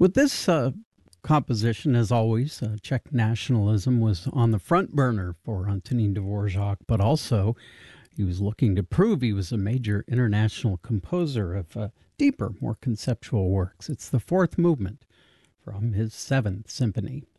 With this composition, as always, Czech nationalism was on the front burner for Antonín Dvorak, but also he was looking to prove he was a major international composer of deeper, more conceptual works. It's the fourth movement from his Seventh Symphony.